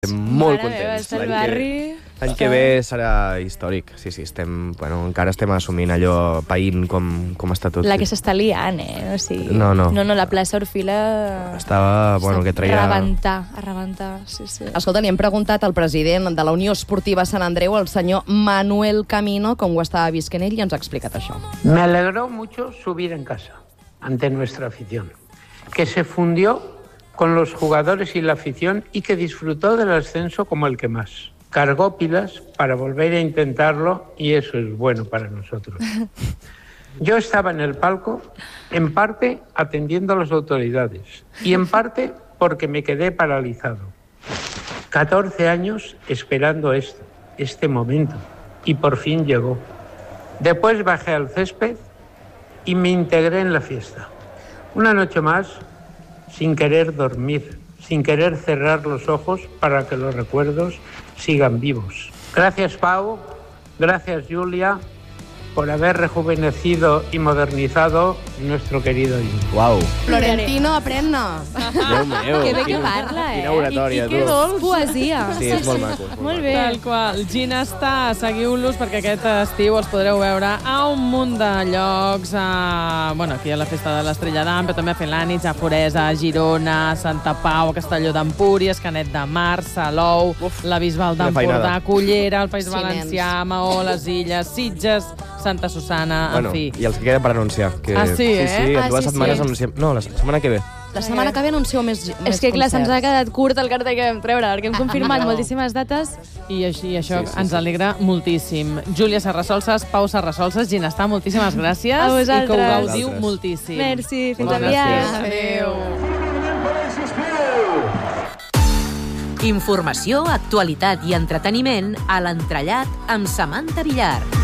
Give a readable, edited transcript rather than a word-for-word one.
Molt contents. El barri... L'any que ve serà històric. Sí, estem, encara estem assumint allò, païnt com està tot. La que s'està liant, O sigui, No, la plaça Orfila... Estava, que traia... A rebentar, sí. Escolta, li hem preguntat al president de la Unió Esportiva Sant Andreu, el senyor Manuel Camino, com ho estava visquent ell, i ens ha explicat això. Me alegró mucho subir en casa ante nuestra afición, que se fundió con los jugadores y la afición y que disfrutó del ascenso como el que más. Cargó pilas para volver a intentarlo y eso es bueno para nosotros. Yo estaba en el palco, en parte atendiendo a las autoridades y en parte porque me quedé paralizado. 14 años esperando este momento y por fin llegó. Después bajé al césped y me integré en la fiesta. Una noche más, sin querer dormir, sin querer cerrar los ojos para que los recuerdos sigan vivos. Gracias, Pau. Gracias, Julia, por haber rejuvenecido y modernizado nuestro querido himno. Uau. Florentino, aprèn-ne. Déu meu. Que bé que parla, Quina oratòria, I que dolç. Poesia. Sí, és molt maco. Molt bé. Tal qual. Ginestà, seguiu-los perquè aquest estiu els podreu veure a un munt de llocs. Aquí a la Festa de l'Estrella d'Am, però també a Felanitx, a Foresa, a Girona, a Santa Pau, a Castelló d'Empúries, Canet de Mar, Salou, la Bisbal d'Empordà, Cullera, el País Valencià, Maó, les Illes, Sitges, Santa Susana, en fi. I els que queden per anunciar. Sí, Sí, en 2 setmanes anunciem... No, la setmana que ve. La setmana que ve anuncieu més concerts. És que, clar, se'ns ha quedat curt el cartell que vam treure, perquè hem confirmat moltíssimes dates. I això ens alegra moltíssim. Júlia Serrasolses, Pau Serrasolses, Ginestà, moltíssimes gràcies. A vosaltres. I que ho gaudiu moltíssim. Merci, fins aviat. Adéu. Informació, actualitat i entreteniment a l'Entrellat amb Samantha Villar.